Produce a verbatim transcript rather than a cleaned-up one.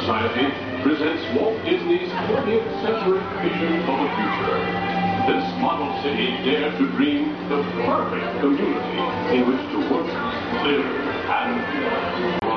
Society presents Walt Disney's twentieth century vision of the future. This model city dared to dream the perfect community in which to work, live, and play.